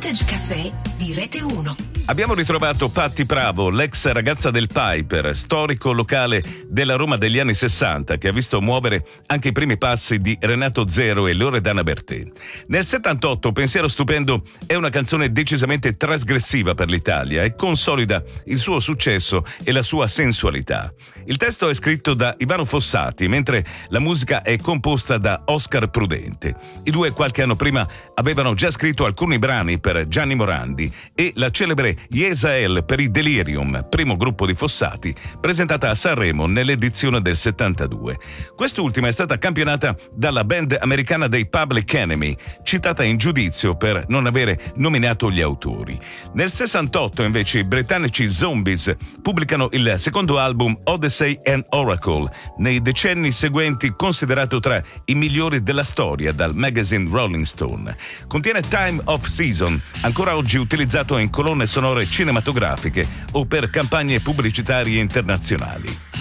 Vintage Caffè di Rete 1. Abbiamo ritrovato Patti Pravo, l'ex ragazza del Piper, storico locale della Roma degli anni 60, che ha visto muovere anche i primi passi di Renato Zero e Loredana Bertè. Nel 78 Pensiero Stupendo è una canzone decisamente trasgressiva per l'Italia e consolida il suo successo e la sua sensualità. Il testo è scritto da Ivano Fossati, mentre la musica è composta da Oscar Prudente. I due qualche anno prima avevano già scritto alcuni brani per Gianni Morandi e la celebre Yesael per i Delirium, primo gruppo di Fossati, presentata a Sanremo nell'edizione del 72. Quest'ultima è stata campionata dalla band americana dei Public Enemy, citata in giudizio per non avere nominato gli autori. Nel 68 invece i britannici Zombies pubblicano il secondo album Odyssey and Oracle, nei decenni seguenti considerato tra i migliori della storia dal magazine Rolling Stone. Contiene Time of Season, ancora oggi utilizzato in colonne sonore cinematografiche o per campagne pubblicitarie internazionali.